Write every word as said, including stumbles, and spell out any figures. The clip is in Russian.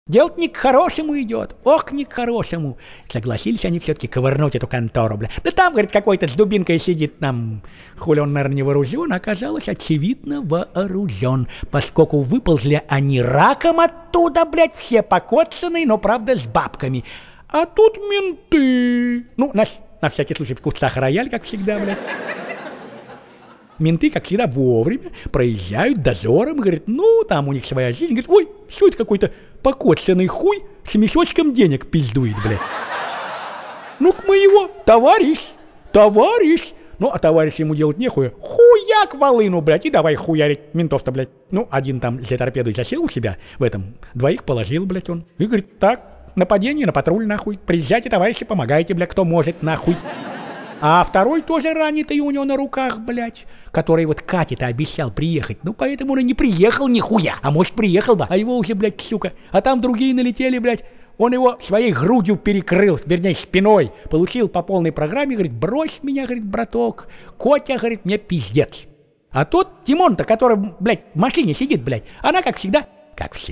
Дело не к хорошему идет, ох, не к хорошему. Согласились они все-таки ковырнуть эту контору, бля. Да там, говорит, какой-то с дубинкой сидит нам, хули он, наверное, не вооружен, оказалось, очевидно, вооружен, поскольку выползли они раком оттуда, блядь, все покоцанные, но, правда, с бабками. А тут менты. Ну, на, на всякий случай в кустах рояль, как всегда, блядь. Менты, как всегда, вовремя проезжают дозором, говорит, ну, там у них своя жизнь. Говорит, ой, что это какой-то покоцанный хуй с мешочком денег пиздует, блядь. Ну-ка мы его, товарищ, товарищ. Ну, а товарищ ему делать нехуя. Хуяк волыну, блядь, и давай хуярить ментов-то, блядь. Ну, один там для торпеды засел у себя в этом, двоих положил, блядь, он. И говорит, так, нападение на патруль, нахуй. Приезжайте, товарищи, помогайте, блядь, кто может, нахуй. А второй тоже ранитый у него на руках, блядь, который вот Кате-то обещал приехать. Ну, поэтому он и не приехал нихуя. А может, приехал бы, а его уже, блядь, сука. А там другие налетели, блядь. Он его своей грудью перекрыл, вернее, спиной. Получил по полной программе, говорит, брось меня, говорит, браток. Котя, говорит, мне пиздец. А тот Тимон-то, который, блядь, в машине сидит, блядь, она, как всегда, как всегда.